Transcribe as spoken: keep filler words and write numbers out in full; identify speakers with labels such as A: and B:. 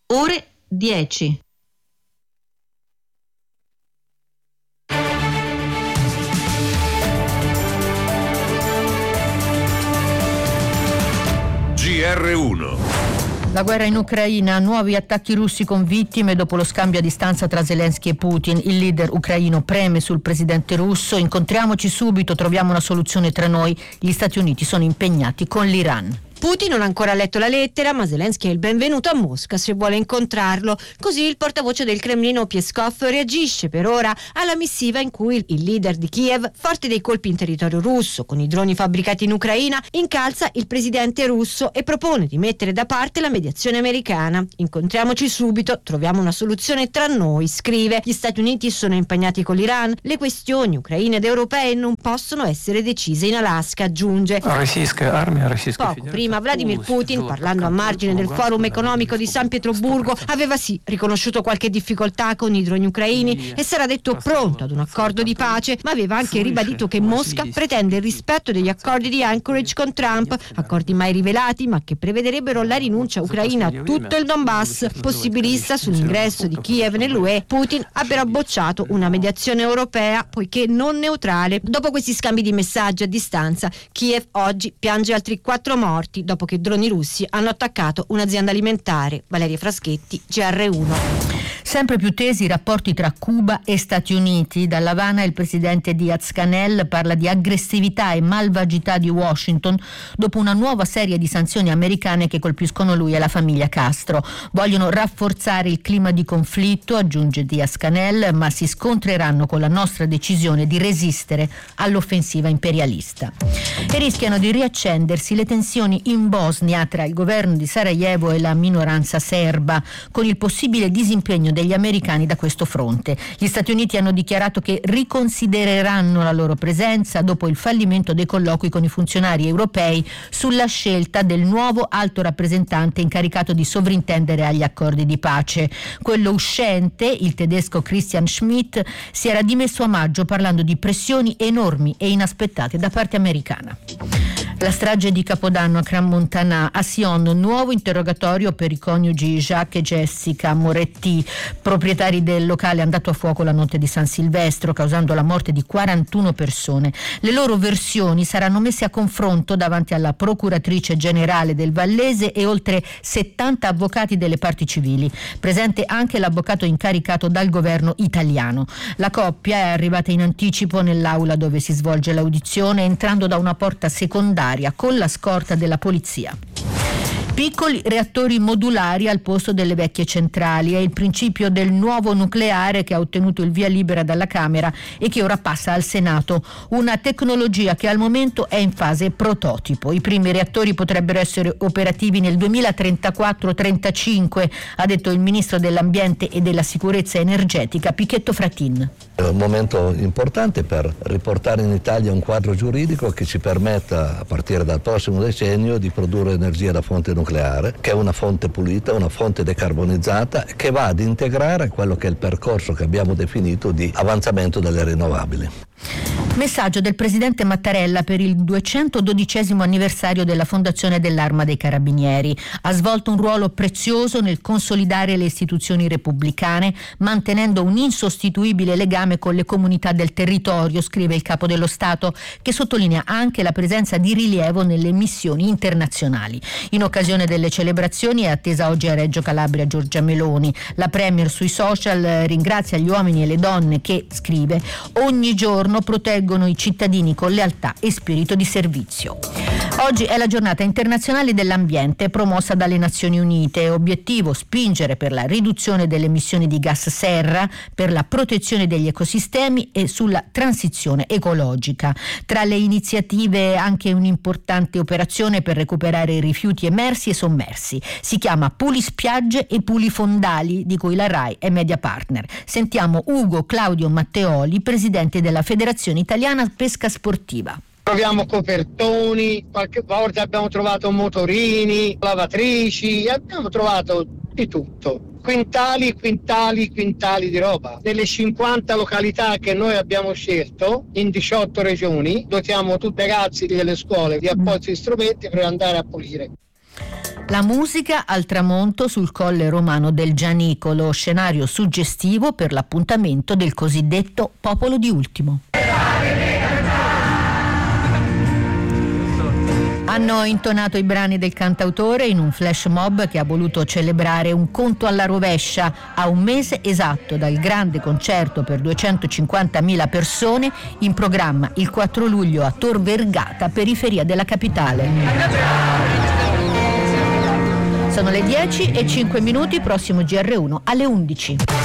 A: Ore dieci.
B: G R uno.
C: La guerra in Ucraina, nuovi attacchi russi con vittime dopo lo scambio a distanza tra Zelensky e Putin. Il leader ucraino preme sul presidente russo: incontriamoci subito, troviamo una soluzione tra noi. Gli Stati Uniti sono impegnati con l'Iran.
D: Putin non ha ancora letto la lettera, ma Zelensky è il benvenuto a Mosca se vuole incontrarlo. Così il portavoce del Cremlino Peskov reagisce per ora alla missiva in cui il leader di Kiev, forte dei colpi in territorio russo con i droni fabbricati in Ucraina, incalza il presidente russo e propone di mettere da parte la mediazione americana. Incontriamoci subito, troviamo una soluzione tra noi, scrive. Gli Stati Uniti sono impegnati con l'Iran, le questioni ucraine ed europee non possono essere decise in Alaska, aggiunge. Poco prima Ma Vladimir Putin, parlando a margine del forum economico di San Pietroburgo, aveva sì riconosciuto qualche difficoltà con i droni ucraini e s'era detto pronto ad un accordo di pace, ma aveva anche ribadito che Mosca pretende il rispetto degli accordi di Anchorage con Trump, accordi mai rivelati ma che prevederebbero la rinuncia ucraina a tutto il Donbass. Possibilista sull'ingresso di Kiev nell'U E, Putin ha però bocciato una mediazione europea poiché non neutrale. Dopo questi scambi di messaggi a distanza, Kiev oggi piange altri quattro morti dopo che droni russi hanno attaccato un'azienda alimentare. Valeria Fraschetti, G R uno.
C: Sempre più tesi i rapporti tra Cuba e Stati Uniti. Dall'Havana il presidente Diaz-Canel parla di aggressività e malvagità di Washington dopo una nuova serie di sanzioni americane che colpiscono lui e la famiglia Castro. Vogliono rafforzare il clima di conflitto, aggiunge Diaz-Canel, ma si scontreranno con la nostra decisione di resistere all'offensiva imperialista. E rischiano di riaccendersi le tensioni in Bosnia tra il governo di Sarajevo e la minoranza serba, con il possibile disimpegno degli americani da questo fronte. Gli Stati Uniti hanno dichiarato che riconsidereranno la loro presenza dopo il fallimento dei colloqui con i funzionari europei sulla scelta del nuovo alto rappresentante incaricato di sovrintendere agli accordi di pace. Quello uscente, il tedesco Christian Schmidt, si era dimesso a maggio parlando di pressioni enormi e inaspettate da parte americana. La strage di Capodanno a Crans-Montana, a Sion, nuovo interrogatorio per i coniugi Jacques e Jessica Moretti, proprietari del locale andato a fuoco la notte di San Silvestro, causando la morte di quarantuno persone. Le loro versioni saranno messe a confronto davanti alla procuratrice generale del Vallese e oltre settanta avvocati delle parti civili. Presente anche l'avvocato incaricato dal governo italiano. La coppia è arrivata in anticipo nell'aula dove si svolge l'audizione, entrando da una porta secondaria con la scorta della polizia. Piccoli reattori modulari al posto delle vecchie centrali è il principio del nuovo nucleare che ha ottenuto il via libera dalla Camera e che ora passa al Senato. Una tecnologia che al momento è in fase prototipo. I primi reattori potrebbero essere operativi nel duemilatrentaquattro trentacinque, ha detto il ministro dell'Ambiente e della Sicurezza Energetica Pichetto Fratin.
E: È un momento importante per riportare in Italia un quadro giuridico che ci permetta, a partire dal prossimo decennio, di produrre energia da fonte nucleare, che è una fonte pulita, una fonte decarbonizzata, che va ad integrare quello che è il percorso che abbiamo definito di avanzamento delle rinnovabili.
C: Messaggio del presidente Mattarella per il duecentododicesimo anniversario della fondazione dell'Arma dei Carabinieri. Ha svolto un ruolo prezioso nel consolidare le istituzioni repubblicane, mantenendo un insostituibile legame con le comunità del territorio, scrive il Capo dello Stato, che sottolinea anche la presenza di rilievo nelle missioni internazionali. In occasione delle celebrazioni è attesa oggi a Reggio Calabria Giorgia Meloni. La Premier sui social ringrazia gli uomini e le donne che, scrive, ogni giorno proteggono i cittadini con lealtà e spirito di servizio. Oggi è la giornata internazionale dell'ambiente promossa dalle Nazioni Unite. Obiettivo: spingere per la riduzione delle emissioni di gas serra, per la protezione degli ecosistemi e sulla transizione ecologica. Tra le iniziative anche un'importante operazione per recuperare i rifiuti emersi e sommersi. Si chiama Pulispiagge e Pulifondali, di cui la RAI è media partner. Sentiamo Ugo Claudio Matteoli, presidente della Federazione Italiana Pesca Sportiva.
F: Troviamo copertoni, qualche volta abbiamo trovato motorini, lavatrici, abbiamo trovato di tutto. Quintali, quintali, quintali di roba. Nelle cinquanta località che noi abbiamo scelto, in diciotto regioni, dotiamo tutti i ragazzi delle scuole di appositi strumenti per andare a pulire.
C: La musica al tramonto sul Colle Romano del Gianicolo, scenario suggestivo per l'appuntamento del cosiddetto Popolo di Ultimo. Hanno intonato i brani del cantautore in un flash mob che ha voluto celebrare un conto alla rovescia a un mese esatto dal grande concerto per duecentocinquantamila persone in programma il quattro luglio a Tor Vergata, periferia della capitale. Sono le dieci e cinque minuti, prossimo G R uno alle undici.